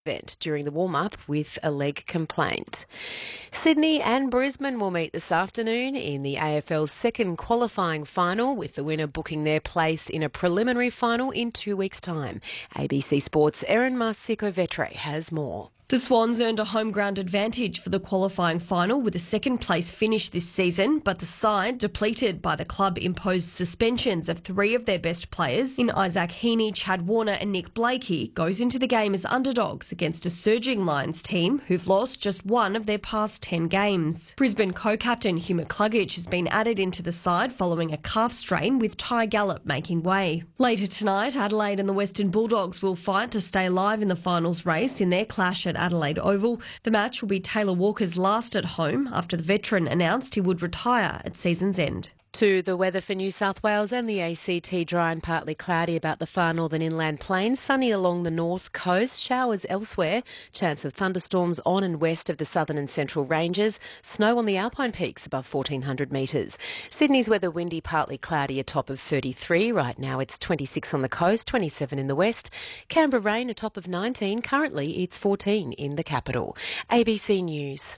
event during the warm-up with a leg complaint. Sydney and Brisbane will meet this afternoon in the AFL's second qualifying final, with the winner booking their place in a preliminary final in 2 weeks' time. ABC Sport's Erin Marsico-Vetre has more. The Swans earned a home ground advantage for the qualifying final with a second place finish this season, but the side, depleted by the club-imposed suspensions of 3 of their best players in Isaac Heaney, Chad Warner and Nick Blakey, goes into the game as underdogs against a surging Lions team who've lost just 1 of their past 10 games. Brisbane co-captain Hugh McCluggage has been added into the side following a calf strain, with Ty Gallop making way. Later tonight, Adelaide and the Western Bulldogs will fight to stay alive in the finals race in their clash at Adelaide Oval. The match will be Taylor Walker's last at home after the veteran announced he would retire at season's end. To the weather for New South Wales and the ACT, dry and partly cloudy about the far northern inland plains, sunny along the north coast, showers elsewhere, chance of thunderstorms on and west of the southern and central ranges, snow on the alpine peaks above 1,400 metres. Sydney's weather windy, partly cloudy, a top of 33. Right now it's 26 on the coast, 27 in the west. Canberra rain, a top of 19. Currently it's 14 in the capital. ABC News.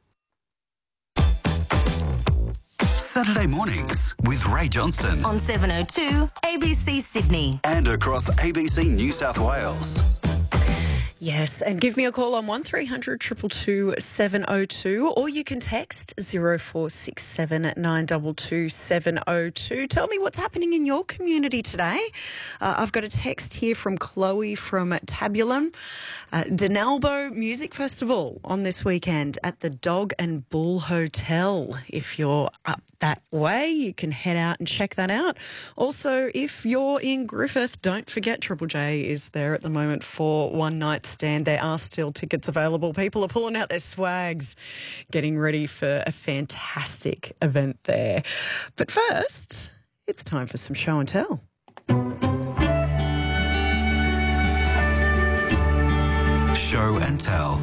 Saturday mornings with Ray Johnston on 702 ABC Sydney and across ABC New South Wales. Yes, and give me a call on 1300 222 702, or you can text 0467 922 702. Tell me what's happening in your community today. I've got a text here from Chloe from Tabulum. Denalbo Music Festival on this weekend at the Dog and Bull Hotel. If you're up that way, you can head out and check that out. Also, if you're in Griffith, don't forget Triple J is there at the moment for one night stand. There are still tickets available. People are pulling out their swags, getting ready for a fantastic event there. But first, it's time for some show and tell. Show and tell.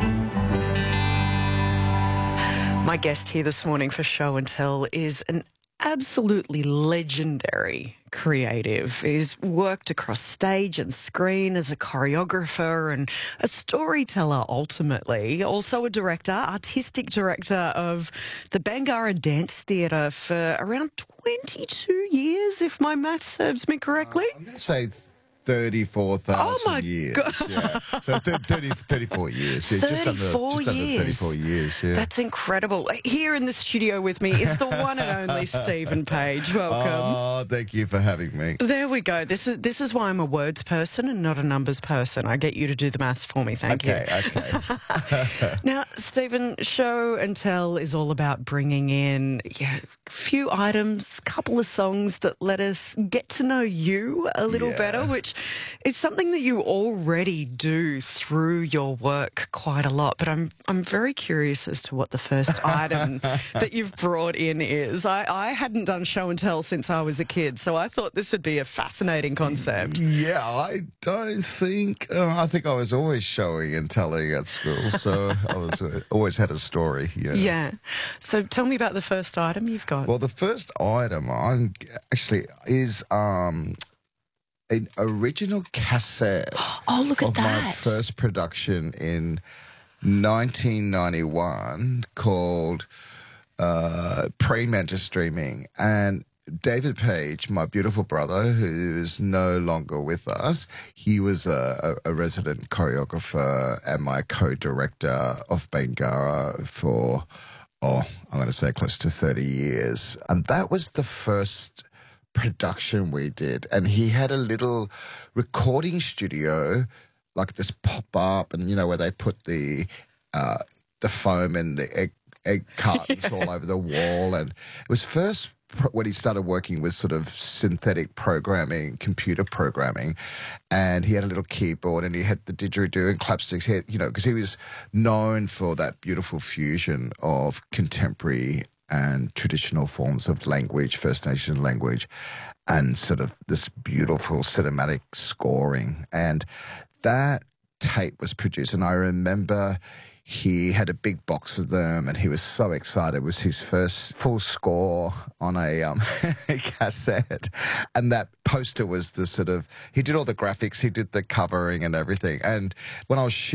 My guest here this morning for Show and Tell is an absolutely legendary creative. He's worked across stage and screen as a choreographer and a storyteller ultimately. Also a director, artistic director of the Bangarra Dance Theatre for around 22 years, if my math serves me correctly. I'm going to say 34,000 years. God. Yeah. So 34 years. Yeah, just under 34 years. Yeah. That's incredible. Here in the studio with me is the one and only Stephen Page. Welcome. Oh, thank you for having me. There we go. This is why I'm a words person and not a numbers person. I get you to do the maths for me. Thank you. Okay. Now, Stephen, Show and Tell is all about bringing in a few items, couple of songs that let us get to know you a little better, which is something that you already do through your work quite a lot. But I'm very curious as to what the first item that you've brought in is. I hadn't done Show and Tell since I was a kid, so I thought this would be a fascinating concept. Yeah, I don't think... I think I was always showing and telling at school, so I was always had a story. Yeah. So tell me about the first item you've got. Well, the first item is... an original cassette of my first production in 1991 called Pre-Mentor Streaming. And David Page, my beautiful brother, who is no longer with us, he was a resident choreographer and my co-director of Bangarra for, I'm going to say close to 30 years. And that was the first production we did, and he had a little recording studio, like this pop-up, and where they put the foam and the egg cartons all over the wall. And it was first when he started working with sort of synthetic programming, computer programming, and he had a little keyboard and he had the didgeridoo and clapsticks, because he was known for that beautiful fusion of contemporary and traditional forms of language, First Nation language, and sort of this beautiful cinematic scoring. And that tape was produced, and I remember he had a big box of them and he was so excited. It was his first full score on a cassette. And that poster was the sort of, he did all the graphics, he did the covering and everything. And when I was